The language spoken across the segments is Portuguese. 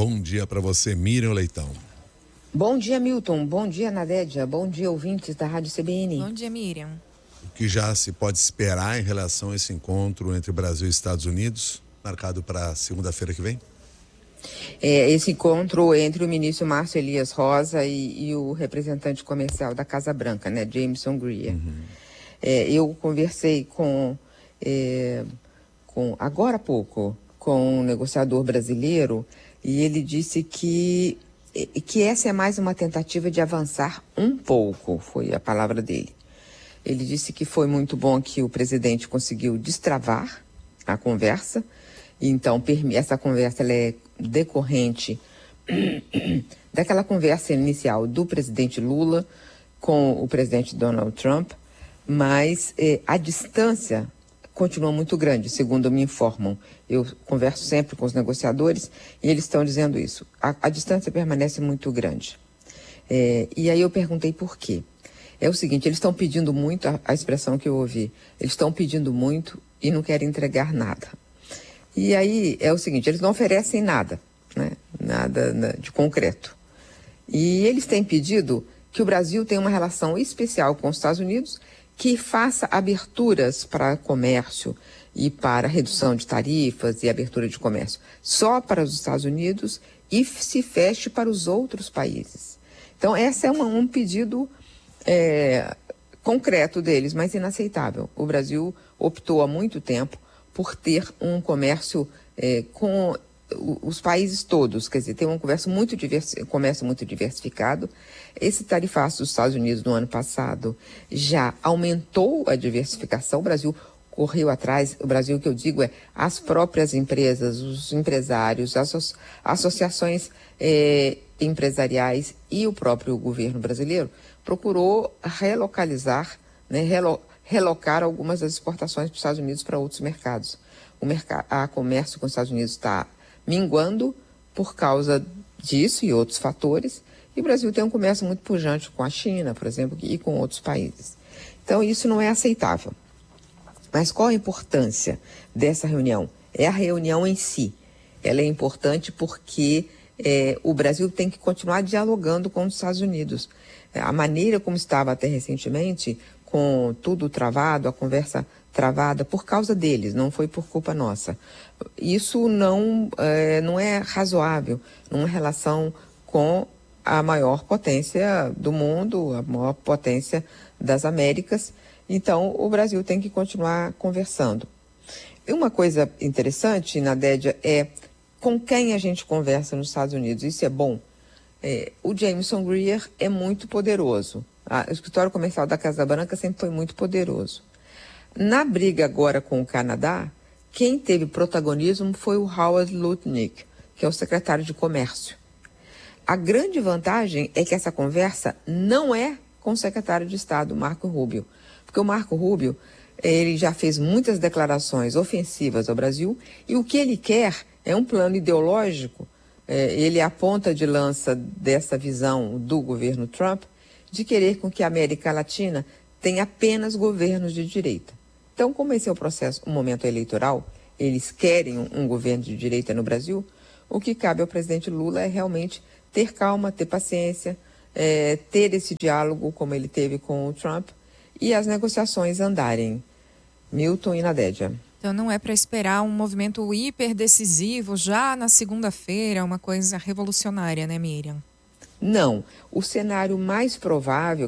Bom dia para você, Miriam Leitão. Bom dia, Milton. Bom dia, Nadédia. Bom dia, ouvintes da Rádio CBN. Bom dia, Miriam. O que já se pode esperar em relação a esse encontro entre Brasil e Estados Unidos, marcado para segunda-feira que vem? Esse encontro entre o ministro Márcio Elias Rosa e o representante comercial da Casa Branca, né, Jamieson Greer. Eu conversei com agora há pouco com um negociador brasileiro e ele disse que essa é mais uma tentativa de avançar um pouco, foi a palavra dele. Ele disse que foi muito bom que o presidente conseguiu destravar a conversa. Então, essa conversa ela é decorrente daquela conversa inicial do presidente Lula com o presidente Donald Trump, mas a distância continua muito grande, segundo me informam. Eu converso sempre com os negociadores e eles estão dizendo isso. A distância permanece muito grande. E aí eu perguntei por quê. É o seguinte, eles estão pedindo muito, a expressão que eu ouvi, eles estão pedindo muito e não querem entregar nada. E aí é o seguinte, eles não oferecem nada, né? Nada de concreto. E eles têm pedido que o Brasil tenha uma relação especial com os Estados Unidos, que faça aberturas para comércio e para redução de tarifas e abertura de comércio só para os Estados Unidos e se feche para os outros países. Então, esse é um pedido concreto deles, mas inaceitável. O Brasil optou há muito tempo por ter um comércio com os países todos, quer dizer, ter um comércio muito diversificado. Esse tarifaço dos Estados Unidos no ano passado já aumentou a diversificação. O Brasil correu atrás, o Brasil que eu digo as próprias empresas, os empresários, as associações empresariais e o próprio governo brasileiro procurou relocalizar, né, relocar algumas das exportações dos Estados Unidos para outros mercados. O comércio com os Estados Unidos está minguando por causa disso e outros fatores, e o Brasil tem um comércio muito pujante com a China, por exemplo, e com outros países. Então, isso não é aceitável. Mas qual a importância dessa reunião? É a reunião em si. Ela é importante porque o Brasil tem que continuar dialogando com os Estados Unidos. A maneira como estava até recentemente, com tudo travado, a conversa travada por causa deles, não foi por culpa nossa. Isso não é razoável numa relação com a maior potência do mundo, a maior potência das Américas. Então, o Brasil tem que continuar conversando. E uma coisa interessante, Nadédia, é com quem a gente conversa nos Estados Unidos. Isso é bom. O Jamieson Greer é muito poderoso. O escritório comercial da Casa Branca sempre foi muito poderoso. Na briga agora com o Canadá, quem teve protagonismo foi o Howard Lutnick, que é o secretário de Comércio. A grande vantagem é que essa conversa não é com o secretário de Estado, Marco Rubio, porque o Marco Rubio ele já fez muitas declarações ofensivas ao Brasil e o que ele quer é um plano ideológico. Ele é a ponta de lança dessa visão do governo Trump de querer com que a América Latina tenha apenas governos de direita. Então, como esse é o momento eleitoral, eles querem um governo de direita no Brasil, o que cabe ao presidente Lula é realmente ter calma, ter paciência, ter esse diálogo como ele teve com o Trump e as negociações andarem. Milton e Nadédia. Então não é para esperar um movimento hiper decisivo já na segunda-feira, uma coisa revolucionária, né, Miriam? Não. O cenário mais provável,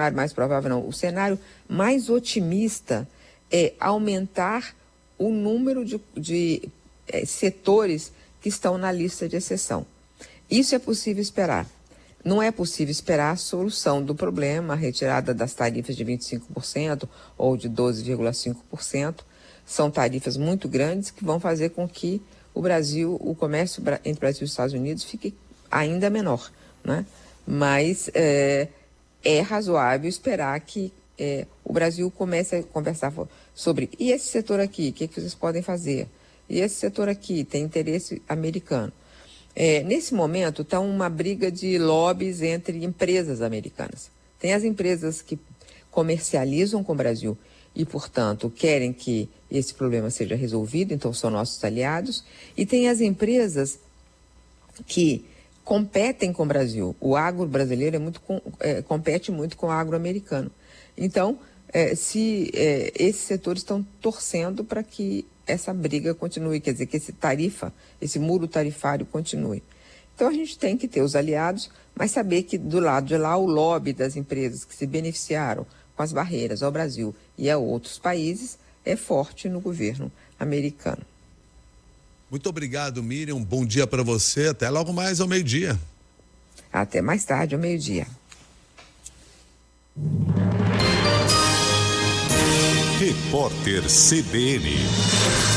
o cenário mais otimista é aumentar o número de setores que estão na lista de exceção. Isso é possível esperar. Não é possível esperar a solução do problema, a retirada das tarifas de 25% ou de 12,5%. São tarifas muito grandes que vão fazer com que o comércio entre Brasil e Estados Unidos fique ainda menor, né? Mas é razoável esperar que o Brasil comece a conversar sobre, e esse setor aqui, o que vocês podem fazer? E esse setor aqui tem interesse americano. Nesse momento está uma briga de lobbies entre empresas americanas. Tem as empresas que comercializam com o Brasil e, portanto, querem que esse problema seja resolvido, então são nossos aliados, e tem as empresas que competem com o Brasil. O agro brasileiro compete muito com o agro americano. Então, esses setores estão torcendo para que essa briga continue, quer dizer, que esse muro tarifário continue. Então, a gente tem que ter os aliados, mas saber que do lado de lá o lobby das empresas que se beneficiaram com as barreiras ao Brasil e a outros países é forte no governo americano. Muito obrigado, Miriam. Bom dia para você. Até logo mais ao meio-dia. Até mais tarde, ao meio-dia. Repórter CBN.